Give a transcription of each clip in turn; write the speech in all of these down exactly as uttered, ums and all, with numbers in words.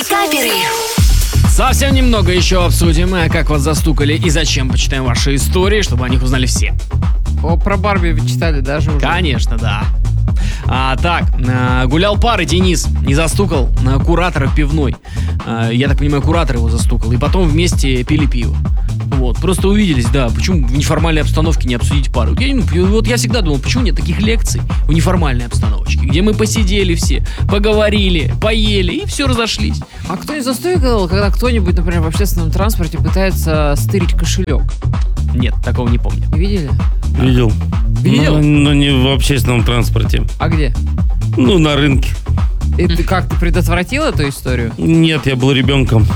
Вейкаперы. Совсем немного еще обсудим, как вас застукали и зачем. Почитаем ваши истории, чтобы о них узнали все. О, про Барби вы читали даже уже? Конечно, да. А, так, а, гулял пары Денис, не застукал а, куратора пивной. А, я так понимаю, куратор его застукал. И потом вместе пили пиво. Вот, просто увиделись, да. Почему в неформальной обстановке не обсудить пару? Вот я, вот я всегда думал, почему нет таких лекций в неформальной обстановочке, где мы посидели все, поговорили, поели и все, разошлись. А кто не застукал, когда кто-нибудь, например, в общественном транспорте пытается стырить кошелек? Нет, такого не помню. Не видели? Видел. Видел? Но, но не в общественном транспорте. А где? Ну, на рынке. И ты как, ты предотвратил эту историю? Нет, я был ребенком.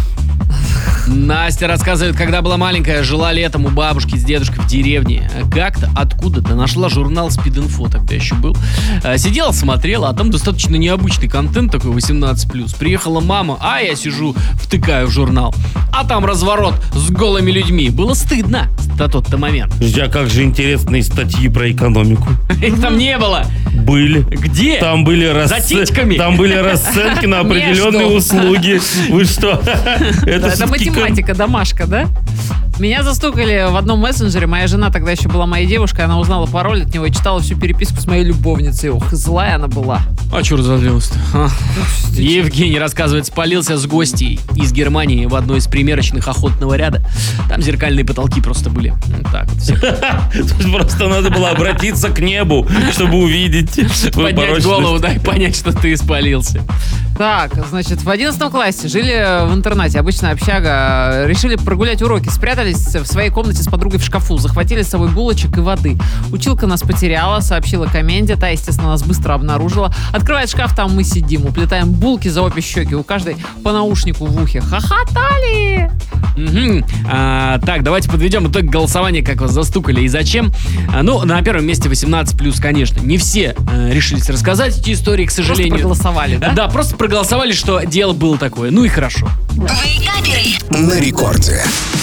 Настя рассказывает, когда была маленькая, жила летом у бабушки с дедушкой в деревне. Как-то откуда-то нашла журнал Speed.Info, тогда еще был. Сидела, смотрела, а там достаточно необычный контент такой восемнадцать плюс. Приехала мама, а я сижу, втыкаю в журнал. А там разворот с голыми людьми. Было стыдно на тот-то момент. Подожди, а как же интересные статьи про экономику? Их там не было. Были. Где? Там были, расц... За титьками? Там были расценки на определенные услуги. Вы что? Это математика, домашка, да? Меня застукали в одном мессенджере. Моя жена тогда еще была моей девушкой. Она узнала пароль от него и читала всю переписку с моей любовницей. Ох, злая она была. А что разозлилась-то? А. Евгений рассказывает, спалился с гостьей из Германии в одной из примерочных охотного ряда. Там зеркальные потолки просто были. Вот так вот. Все. Просто надо было обратиться к небу, чтобы увидеть. Поднять голову, да, и понять, что ты испалился. Так, значит, в одиннадцатом классе жили в интернате, обычная общага. Решили прогулять уроки, спрятались в своей комнате с подругой в шкафу, захватили с собой булочек и воды. Училка нас потеряла, сообщила коменде, та, естественно, нас быстро обнаружила. Открывает шкаф, там мы сидим, уплетаем булки за обе щеки, у каждой по наушнику в ухе. Хохотали! Угу. А, так, давайте подведем итог голосования, как вас застукали и зачем. А, ну, на первом месте восемнадцать плюс, конечно. Не все а, решились рассказать эти истории, к сожалению. Просто проголосовали, да? Да, просто проголосовали, что дело было такое. Ну и хорошо. Вейкаперы. На рекорде.